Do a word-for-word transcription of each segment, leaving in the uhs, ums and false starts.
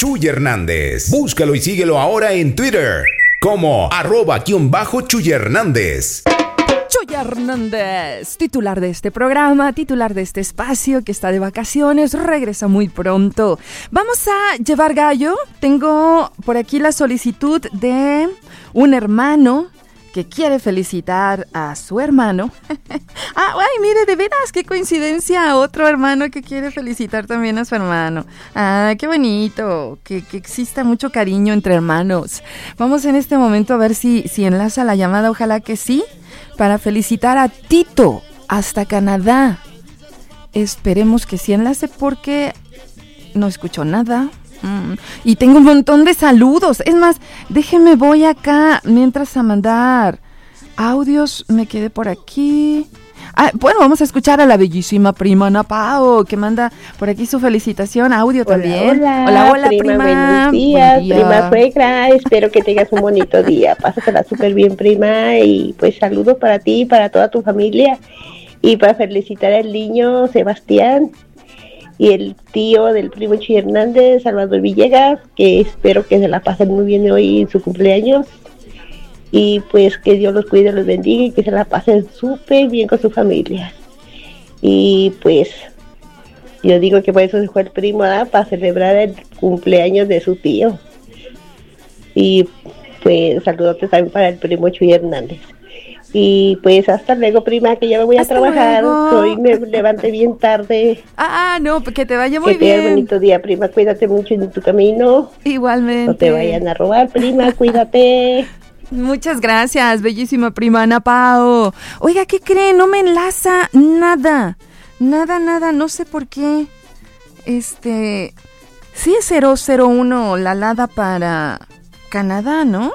Chuy Hernández. Búscalo y síguelo ahora en Twitter como arroba guión bajo Chuy Hernández. Chuy Hernández, titular de este programa, titular de este espacio que está de vacaciones, regresa muy pronto. Vamos a llevar gallo. Tengo por aquí la solicitud de un hermano que quiere felicitar a su hermano. ah, ay, mire, de veras, qué coincidencia, otro hermano que quiere felicitar también a su hermano. Ah, qué bonito, que, que exista mucho cariño entre hermanos. Vamos en este momento a ver si, si enlaza la llamada, ojalá que sí, para felicitar a Tito hasta Canadá. Esperemos que sí enlace porque no escucho nada. Mm. Y tengo un montón de saludos. Es más, déjeme voy acá mientras a mandar audios. Me quedé por aquí. Ah, bueno, vamos a escuchar a la bellísima prima Ana Pao, que manda por aquí su felicitación, audio hola, también. Hola, hola, hola prima. prima. Buenos días, Buen día. prima suegra. Espero que tengas un bonito día. Pásatela súper bien, prima. Y pues saludos para ti y para toda tu familia. Y para felicitar al niño Sebastián y el tío del primo Chuy Hernández, Salvador Villegas, que espero que se la pasen muy bien hoy en su cumpleaños. Y pues que Dios los cuide, los bendiga y que se la pasen súper bien con su familia. Y pues yo digo que por eso se fue el primo, ¿verdad? Para celebrar el cumpleaños de su tío. Y pues saludos también para el primo Chuy Hernández. Y pues hasta luego, prima, que ya me voy a hasta trabajar. Luego. Hoy me levanté bien tarde. Ah, no, que te vaya muy que bien. Que tengas bonito día, prima. Cuídate mucho en tu camino. Igualmente. No te vayan a robar, prima. Cuídate. Muchas gracias, bellísima prima Ana Pao. Oiga, ¿qué creen? No me enlaza nada. Nada, nada, no sé por qué. Este... Sí es cero cero uno la Lada para Canadá, ¿no?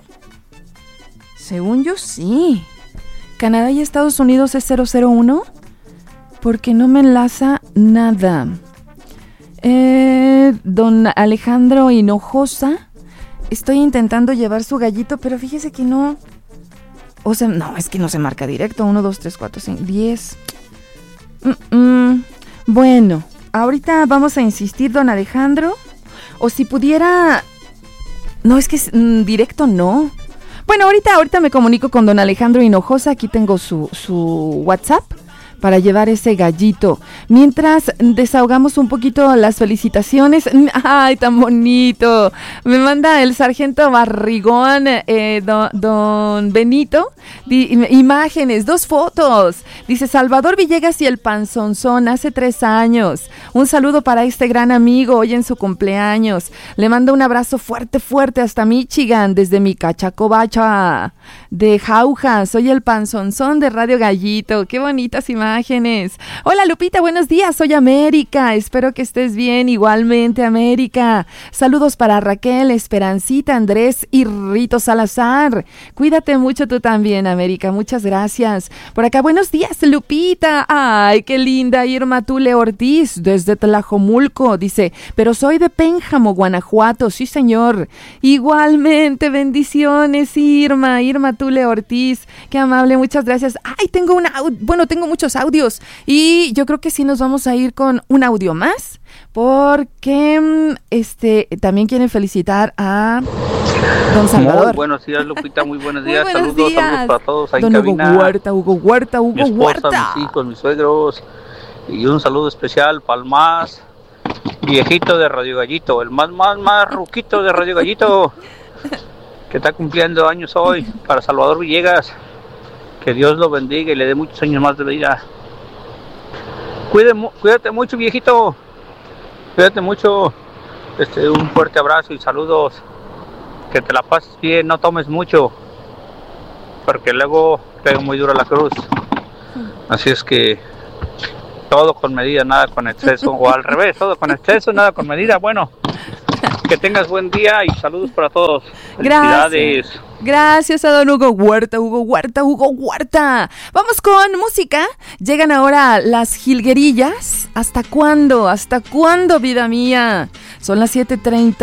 Según yo, sí. Canadá y Estados Unidos es cero cero uno. Porque no me enlaza nada. Eh, don Alejandro Hinojosa. Estoy intentando llevar su gallito, pero fíjese que no. O sea, no, es que no se marca directo. uno, dos, tres, cuatro, cinco, diez. Mm-mm. Bueno, ahorita vamos a insistir, don Alejandro. O si pudiera... No, es que mm, directo no. Bueno, ahorita, ahorita me comunico con don Alejandro Hinojosa. Aquí tengo su, su WhatsApp para llevar ese gallito. Mientras desahogamos un poquito las felicitaciones. ¡Ay, tan bonito! Me manda el sargento Barrigón, eh, don, don Benito, di, imágenes, dos fotos. Dice Salvador Villegas y el panzonzón hace tres años. Un saludo para este gran amigo hoy en su cumpleaños. Le mando un abrazo fuerte, fuerte hasta Michigan, desde mi cachacobacha de Jauja. Soy el panzonzón de Radio Gallito. ¡Qué bonitas imágenes! Imágenes. Hola Lupita, buenos días, soy América, espero que estés bien, igualmente América. Saludos para Raquel, Esperancita, Andrés y Rito Salazar. Cuídate mucho tú también, América, muchas gracias. Por acá, buenos días Lupita, ay, qué linda Irma Tule Ortiz, desde Tlajomulco, dice, pero soy de Pénjamo, Guanajuato, sí señor. Igualmente, bendiciones Irma, Irma Tule Ortiz, qué amable, muchas gracias. Ay, tengo una, bueno, tengo muchos audios y yo creo que sí nos vamos a ir con un audio más porque este también quieren felicitar a don Salvador. Muy buenos días Lupita, muy buenos días, muy buenos saludos, días. saludos para todos ahí don en Hugo cabina. Huerta, Hugo Huerta, Hugo mi esposa, Huerta. mis hijos, mis suegros y un saludo especial para el más viejito de Radio Gallito, el más más más ruquito de Radio Gallito que está cumpliendo años hoy, para Salvador Villegas. Que Dios lo bendiga y le dé muchos años más de vida. Cuídate, cuídate mucho, viejito. Cuídate mucho. Este, un fuerte abrazo y saludos. Que te la pases bien, no tomes mucho. Porque luego pega muy dura la cruz. Así es que todo con medida, nada con exceso. O al revés, todo con exceso, nada con medida. Bueno, que tengas buen día y saludos para todos. Felicidades. Gracias. Gracias a don Hugo Huerta, Hugo Huerta, Hugo Huerta. Vamos con música. Llegan ahora las jilguerillas. ¿Hasta cuándo? ¿Hasta cuándo, vida mía? Son las siete treinta.